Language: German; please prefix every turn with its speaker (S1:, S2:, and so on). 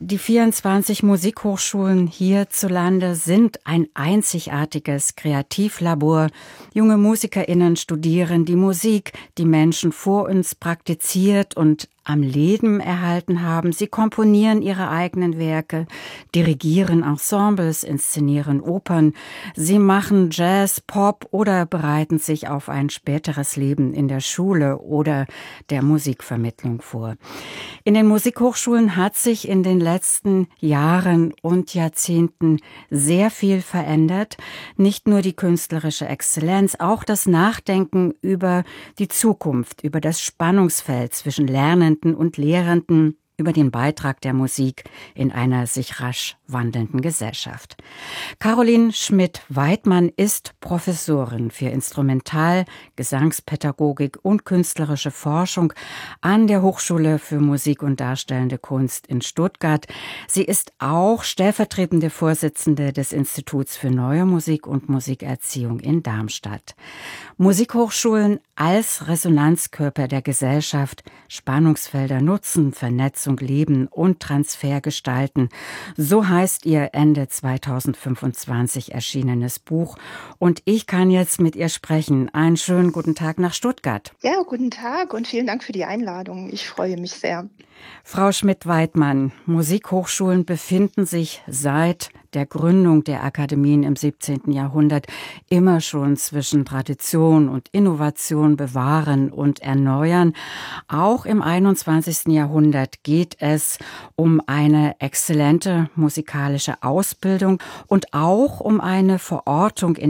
S1: Die 24 Musikhochschulen hierzulande sind ein einzigartiges Kreativlabor. Junge MusikerInnen studieren die Musik, die Menschen vor uns praktiziert und am Leben erhalten haben. Sie komponieren ihre eigenen Werke, dirigieren Ensembles, inszenieren Opern. Sie machen Jazz, Pop oder bereiten sich auf ein späteres Leben in der Schule oder der Musikvermittlung vor. In den Musikhochschulen hat sich in den letzten Jahren und Jahrzehnten sehr viel verändert. Nicht nur die künstlerische Exzellenz, auch das Nachdenken über die Zukunft, über das Spannungsfeld zwischen Lernenden und Lehrenden, über den Beitrag der Musik in einer sich rasch wandelnden Gesellschaft. Caroline Schmidt-Weidmann ist Professorin für Instrumental-, Gesangspädagogik und künstlerische Forschung an der Hochschule für Musik und Darstellende Kunst in Stuttgart. Sie ist auch stellvertretende Vorsitzende des Instituts für Neue Musik und Musikerziehung in Darmstadt. Musikhochschulen als Resonanzkörper der Gesellschaft, Spannungsfelder nutzen, Vernetzung leben und Transfer gestalten. So heißt ihr Ende 2025 erschienenes Buch. Und ich kann jetzt mit ihr sprechen. Einen schönen guten Tag nach Stuttgart.
S2: Ja, guten Tag und vielen Dank für die Einladung. Ich freue mich sehr.
S1: Frau Schmidt-Weidmann, Musikhochschulen befinden sich seit der Gründung der Akademien im 17. Jahrhundert immer schon zwischen Tradition und Innovation bewahren und erneuern. Auch im 21. Jahrhundert geht es um eine exzellente musikalische Ausbildung und auch um eine Verortung in